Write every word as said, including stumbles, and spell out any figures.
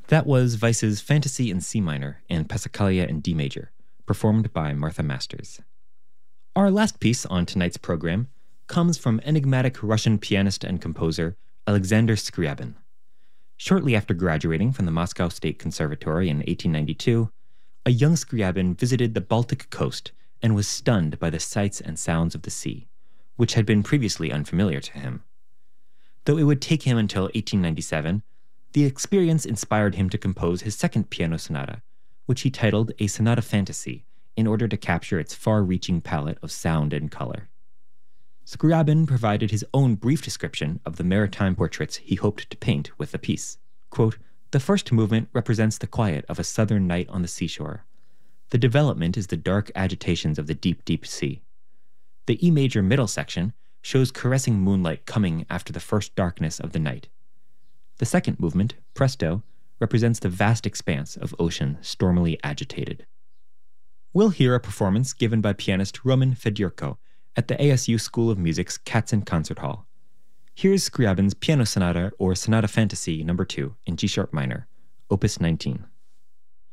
That was Weiss's Fantasy in C minor and Passacaglia in D major, performed by Martha Masters. Our last piece on tonight's program comes from enigmatic Russian pianist and composer Alexander Scriabin. Shortly after graduating from the Moscow State Conservatory in eighteen ninety-two, a young Scriabin visited the Baltic coast and was stunned by the sights and sounds of the sea, which had been previously unfamiliar to him. Though it would take him until eighteen ninety-seven, the experience inspired him to compose his second piano sonata, which he titled A Sonata Fantasy, in order to capture its far-reaching palette of sound and color. Scriabin provided his own brief description of the maritime portraits he hoped to paint with the piece. Quote, "The first movement represents the quiet of a southern night on the seashore. The development is the dark agitations of the deep, deep sea. The E major middle section shows caressing moonlight coming after the first darkness of the night. The second movement, presto, represents the vast expanse of ocean stormily agitated." We'll hear a performance given by pianist Roman Fedyorko at the A S U School of Music's Katzen Concert Hall. Here's Scriabin's Piano Sonata or Sonata Fantasy number two in G-sharp minor, opus nineteen.